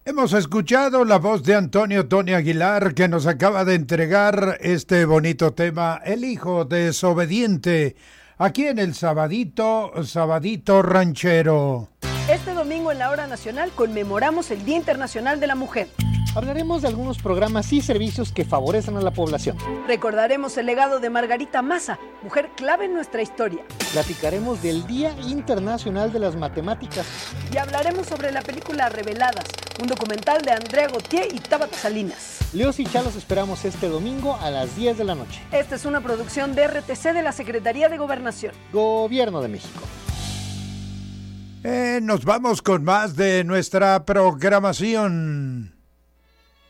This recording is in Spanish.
Hemos escuchado la voz de Antonio Tony Aguilar, que nos acaba de entregar este bonito tema, El hijo desobediente, aquí en el Sabadito Ranchero. Este domingo en la Hora Nacional conmemoramos el Día Internacional de la Mujer. Hablaremos de algunos programas y servicios que favorecen a la población. Recordaremos el legado de Margarita Maza, mujer clave en nuestra historia. Platicaremos del Día Internacional de las Matemáticas. Y hablaremos sobre la película Reveladas, un documental de Andrea Gautier y Tabata Salinas. Leos y Chalos esperamos este domingo a las 10 de la noche. Esta es una producción de RTC de la Secretaría de Gobernación. Gobierno de México. Nos vamos con más de nuestra programación.